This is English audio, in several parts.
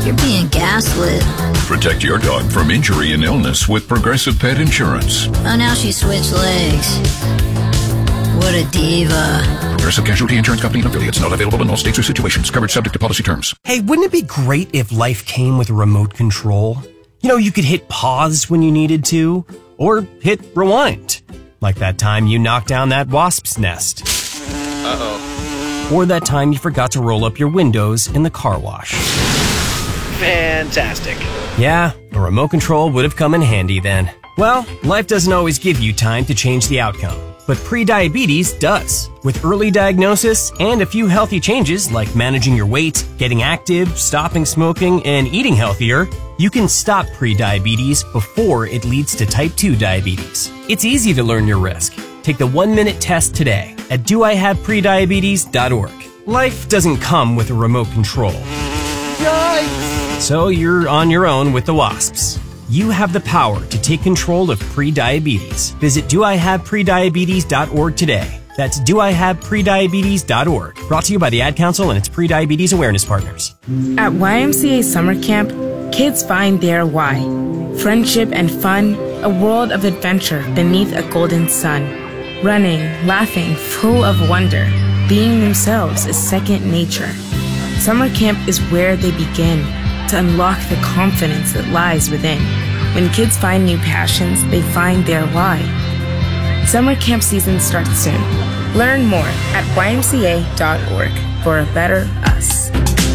You're being gaslit. Protect your dog from injury and illness with Progressive Pet Insurance. Oh, now she switched legs. What a diva. Progressive Casualty Insurance Company and affiliates. Not available in all states or situations. Covered subject to policy terms. Hey, wouldn't it be great if life came with a remote control? You know, you could hit pause when you needed to, or hit rewind. Like that time you knocked down that wasp's nest. Uh-oh. Or that time you forgot to roll up your windows in the car wash. Fantastic. Yeah, a remote control would have come in handy then. Well, life doesn't always give you time to change the outcome, but prediabetes does. With early diagnosis and a few healthy changes like managing your weight, getting active, stopping smoking, and eating healthier, you can stop prediabetes before it leads to type 2 diabetes. It's easy to learn your risk. Take the 1-minute test today at doihaveprediabetes.org. Life doesn't come with a remote control. Yikes! So you're on your own with the wasps. You have the power to take control of prediabetes. Visit doihaveprediabetes.org today. That's doihaveprediabetes.org. Brought to you by the Ad Council and its Prediabetes Awareness Partners. At YMCA Summer Camp, kids find their why. Friendship and fun, a world of adventure beneath a golden sun. Running, laughing, full of wonder. Being themselves is second nature. Summer camp is where they begin to unlock the confidence that lies within. When kids find new passions, they find their why. Summer camp season starts soon. Learn more at ymca.org for a better us.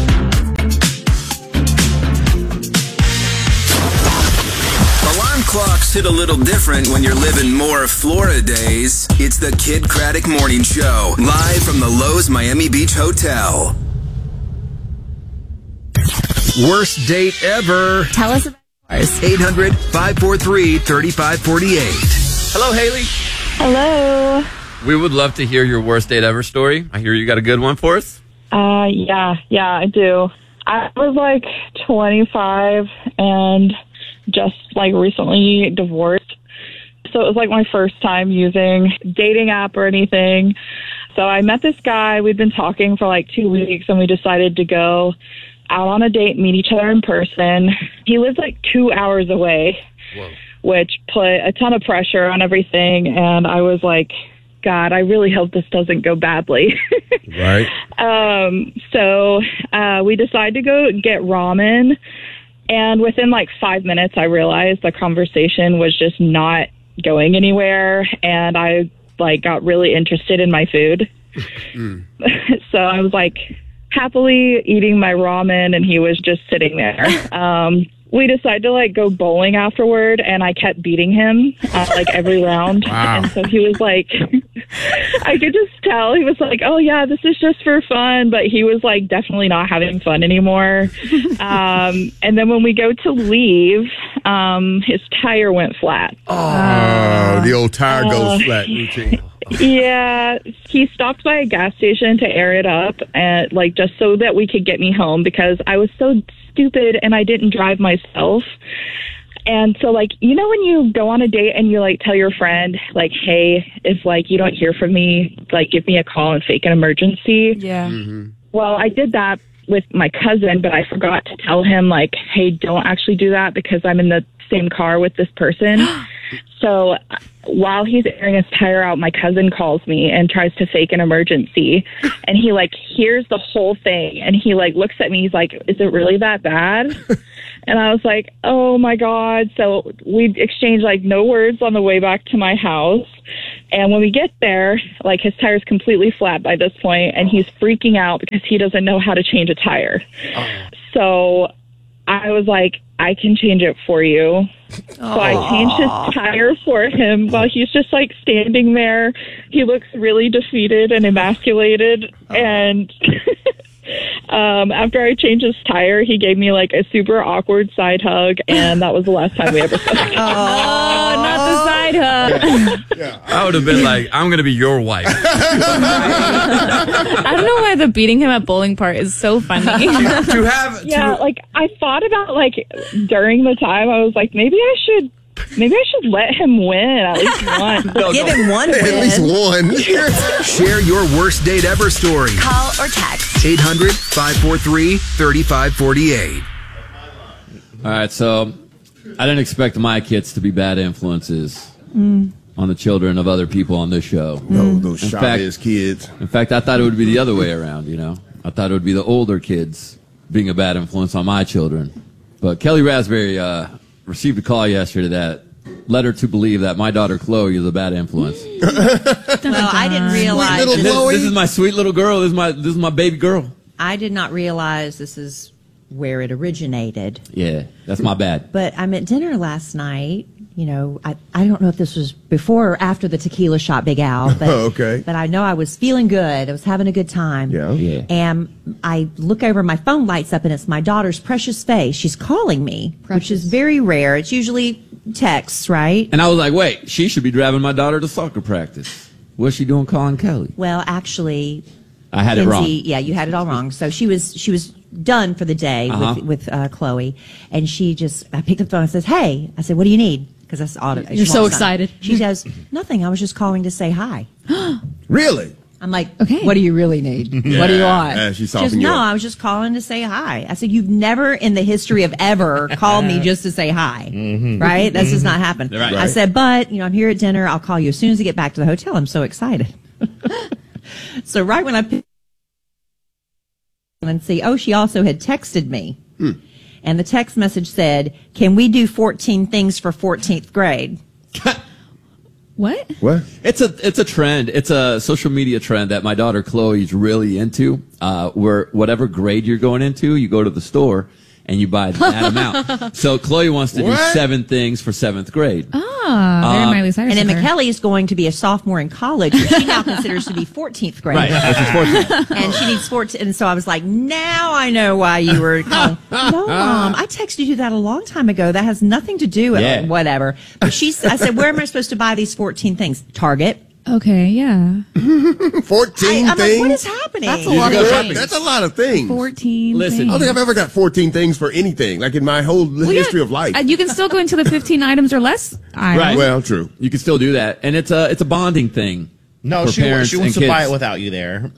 Alarm clocks hit a little different when you're living more Florida days. It's the Kid Craddock Morning Show, live from the Lowe's Miami Beach Hotel. Worst date ever. Tell us about yours. 800-543-3548. Hello, Haley. Hello. We would love to hear your worst date ever story. I hear you got a good one for us. Yeah, I do. I was like 25 and just like recently divorced. So it was like my first time using dating app or anything. So I met this guy. We'd been talking for like 2 weeks and we decided to go out on a date, meet each other in person. He lived like 2 hours away, Whoa. which put a ton of pressure on everything. And I was like, God, I really hope this doesn't go badly. Right. So we decided to go get ramen. And within like 5 minutes, I realized the conversation was just not going anywhere. And I like got really interested in my food. So I was like happily eating my ramen and he was just sitting there. We decided to like go bowling afterward and I kept beating him like every round. Wow. And so he was like, I could just tell he was like, oh yeah, this is just for fun. But he was like definitely not having fun anymore. And then when we go to leave, his tire went flat. Oh, the old tire goes flat routine. Yeah, he stopped by a gas station to air it up and like just so that we could get me home because I was so stupid and I didn't drive myself. And so like, you know, when you go on a date and you like tell your friend like, hey, if like you don't hear from me, like give me a call and fake an emergency. Yeah. Mm-hmm. Well, I did that with my cousin, but I forgot to tell him like, hey, don't actually do that because I'm in the same car with this person. So while he's airing his tire out, my cousin calls me and tries to fake an emergency. And he like hears the whole thing and he like looks at me. He's like, is it really that bad? And I was like, oh my God. So we exchanged like no words on the way back to my house. And when we get there, like his tire's completely flat by this point and he's freaking out because he doesn't know how to change a tire. So I was like, I can change it for you. So I changed his tire for him while he's just like standing there. He looks really defeated and emasculated. And after I changed his tire, he gave me like a super awkward side hug. And that was the last time we ever spoke. Oh, not the side hug. I would have been like, I'm going to be your wife. I don't know why the beating him at bowling part is so funny. Like I thought about like during the time, I was like, maybe I should let him win at least once. Give him one win. At least one. Share your worst date ever story. Call or text. 800-543-3548. All right, so I didn't expect my kids to be bad influences on the children of other people on this show. No, those In Chavez fact- kids. In fact, I thought it would be the other way around, you know. I thought it would be the older kids being a bad influence on my children. But Kelly Raspberry received a call yesterday that led her to believe that my daughter Chloe is a bad influence. Well, I didn't realize. little Chloe. This is my sweet little girl. This is my baby girl. I did not realize this is where it originated. Yeah, that's my bad. But I'm at dinner last night. You know, I don't know if this was before or after the tequila shot Big Al. But, Okay. But I know I was feeling good. I was having a good time. Yeah. Yeah. And I look over, my phone lights up, and it's my daughter's Precious face. She's calling me, which is very rare. It's usually texts, right? And I was like, wait, she should be driving my daughter to soccer practice. What's she doing calling Kelly? Well, actually, I had it wrong. Kinsey, yeah, you had it all wrong. So she was done for the day with Chloe, and I picked up the phone and says, "Hey," I said, "What do you need?" Because that's auto. You're so excited. She says, "Nothing. I was just calling to say hi." Really? I'm like, Okay. What do you really need? What do you want? She's Just softening you no, up. I was just calling to say hi. I said, "You've never in the history of ever called me just to say hi, right? That's just not happened." Right. I said, "But I'm here at dinner. I'll call you as soon as I get back to the hotel. I'm so excited." So right when I picked and see, she also had texted me, and the text message said, "Can we do 14 things for 14th grade?" What? What? It's a trend. It's a social media trend that my daughter Chloe's really into. Where whatever grade you're going into, you go to the store and you buy that amount. So Chloe wants to do 7 things for 7th grade. Very Miley Cyrus. And of Emma her. Kelly is going to be a sophomore in college, which she now considers to be 14th grade. Right. Which is 14. And she needs 14. And so I was like, now I know why you were calling. No, Mom, I texted you that a long time ago. That has nothing to do with Yeah. whatever. But I said, where am I supposed to buy these 14 things? Target. Okay, yeah. 14 I'm like, things? what is happening? That's a lot of things. That's a lot of things. 14. Listen, I don't think I've ever got 14 things for anything, like in my whole history of life. You can still go into the 15 items or less aisle. Right. Well, true. You can still do that, and it's a bonding thing. No, for she parents wants and to buy kids. it without you there.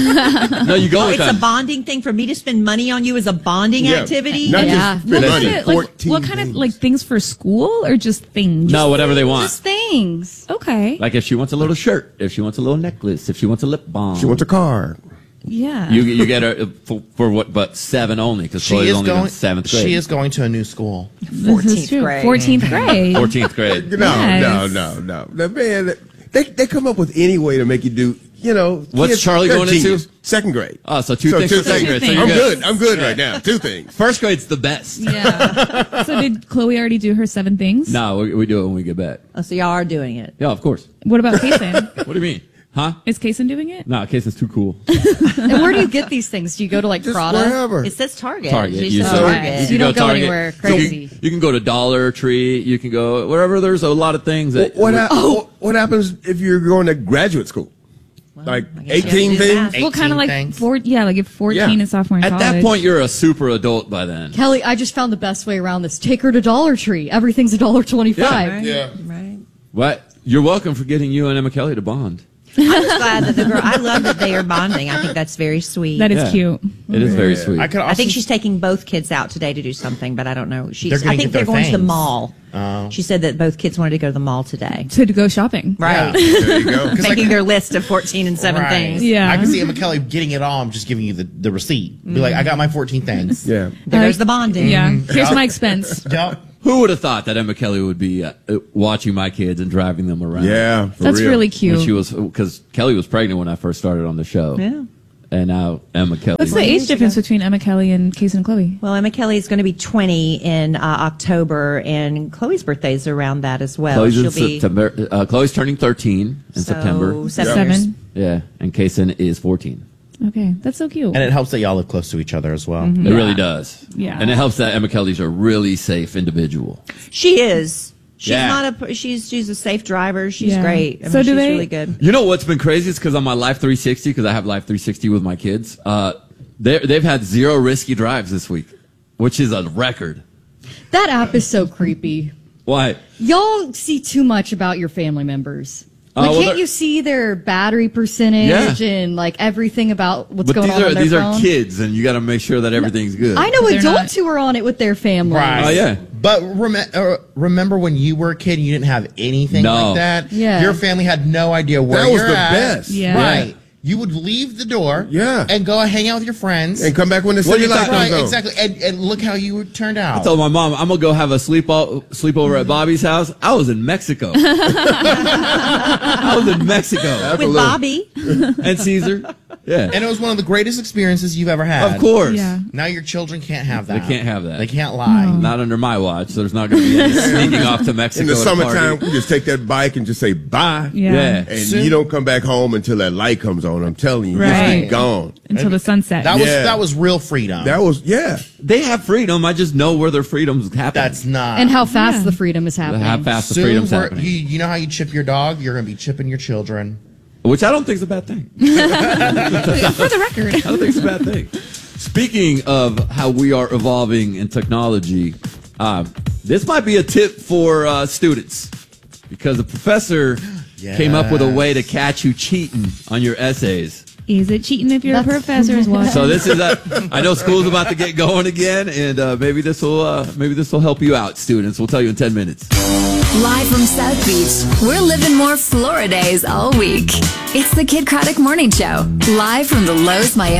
No, you go with It's a them. bonding thing for me to spend money on you as a bonding Yeah. activity. Not Yeah. just spend What money. kind of, like, 14 what kind of things. like things for school or just things? No, whatever they want. Just things. Okay. Like if she wants a little shirt, if she wants a little necklace, if she wants a lip balm. She wants a car. Yeah. You get her for what? But 7 only because She Chloe's is only in going. 7th grade. She is going to a new school. This is true. grade. 14th grade. 14th grade. No, Yes. no. The man, they come up with any way to make you do, What's kids, Charlie they're going into? genius. 2nd grade. Oh, so two things for second grade. So you're I'm good. good. I'm good right now. 2 things. 1st grade's the best. Yeah. So did Chloe already do her 7 things? No, we do it when we get back. Oh, so y'all are doing it. Yeah, of course. What about Kason? What do you mean? Huh? Is Kason doing it? No, Casey's too cool. And where do you get these things? Do you go to like Just Prada? wherever. It says Target. Target. She You says said- Target. You don't go Target. anywhere So crazy. you can go to Dollar Tree. You can go wherever. There's a lot of things that. What happens if you're going to graduate school? Like I guess you have to 18 do things? math. Well, kind of like things. like if 14 Yeah. is sophomore in At college. that point, you're a super adult by then. Kelly, I just found the best way around this. Take her to Dollar Tree. Everything's $1.25. Yeah. Right. What? You're welcome for getting you and Emma Kelly to bond. I'm just glad that the girl. I love that they are bonding. I think that's very sweet. That is Yeah. cute. It is very sweet. I could also. I think she's taking both kids out today to do something, but I don't know. They're gonna I think get they're their going to the things. mall. Oh. She said that both kids wanted to go to the mall today. To go shopping. Right. There you go. Making their list of 14 and 7 Right. things. Yeah. I can see Emma Kelly getting it all. I'm just giving you the receipt. Be like, I got my 14 things. Yeah. There goes the bonding. Yeah. Here's my expense. Yep. Who would have thought that Emma Kelly would be watching my kids and driving them around? Yeah. For That's real. really When cute. she was, because Kelly was pregnant when I first started on the show. Yeah. And now Emma Kelly. What's the age difference between Emma Kelly and Kason and Chloe? Well, Emma Kelly is going to be 20 in October, and Chloe's birthday is around that as well. Chloe's in She'll be September. Chloe's turning 13 in September. 7 years. Yeah, and Kason is 14. Okay, that's so cute. And it helps that y'all live close to each other as well. It really does. Yeah. And it helps that Emma Kelly's a really safe individual. She is. She's Yeah. not a. She's a safe driver. She's Yeah. great. I So mean, do she's they- really good. You know what's been crazy is because on my Life 360, because I have Life 360 with my kids, they've had 0 risky drives this week, which is a record. That app is so creepy. Why? Y'all see too much about your family members. Like, can't you see their battery percentage and like everything about what's going on their these phone? are kids, and you got to make sure that everything's good. I know adults who are on it with their families. Right. Oh yeah. But remember when you were a kid and you didn't have anything like that? Yeah. Your family had no idea where That was you're the at. best. Yeah. Right. You would leave the door and go hang out with your friends. And come back when the city light comes on. Exactly. And look how you turned out. I told my mom, I'm going to go have a sleepover at Bobby's house. I was in Mexico. I was in Mexico. With Bobby. And Caesar. Yeah. And it was one of the greatest experiences you've ever had. Of course. Yeah. Now your children can't have that. They can't have that. They can't lie. Not under my watch, so there's not going to be any sneaking off to Mexico. In the to summertime, party. we just take that bike and just say bye. Yeah. And you don't come back home until that light comes on. I'm telling you, Right. it's gone. Until the sunset. That was real freedom. That was They have freedom. I just know where their freedom's happening. That's not. And how fast the freedom is happening. How fast the Soon freedom's happening. You know how you chip your dog? You're going to be chipping your children. Which I don't think is a bad thing. For the record. I don't think it's a bad thing. Speaking of how we are evolving in technology, this might be a tip for students because the professor came up with a way to catch you cheating on your essays. Is it cheating if your professor's watching? So this is I know school's about to get going again, and maybe this will help you out, students. We'll tell you in 10 minutes. Live from South Beach, we're living more Florida days all week. It's the Kid Craddock Morning Show, live from the Lowe's Miami